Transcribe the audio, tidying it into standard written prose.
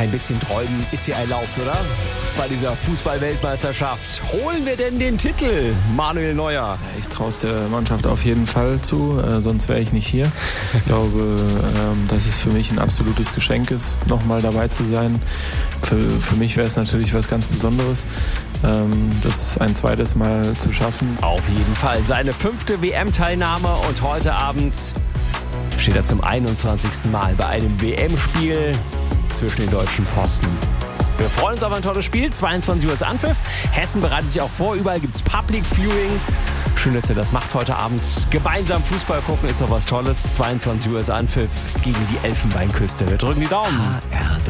Ein bisschen träumen ist hier erlaubt, oder? Bei dieser Fußball-Weltmeisterschaft. Holen wir denn den Titel, Manuel Neuer? Ich traue es der Mannschaft auf jeden Fall zu, sonst wäre ich nicht hier. Ich glaube, dass es für mich ein absolutes Geschenk ist, nochmal dabei zu sein. Für mich wäre es natürlich was ganz Besonderes, das ein zweites Mal zu schaffen. Auf jeden Fall. Seine 5. WM-Teilnahme und heute Abend steht er zum 21. Mal bei einem WM-Spiel zwischen den deutschen Pfosten. Wir freuen uns auf ein tolles Spiel. 22 Uhr ist Anpfiff. Hessen bereitet sich auch vor. Überall gibt es Public Viewing. Schön, dass ihr das macht heute Abend. Gemeinsam Fußball gucken ist doch was Tolles. 22 Uhr ist Anpfiff gegen die Elfenbeinküste. Wir drücken die Daumen. HR3.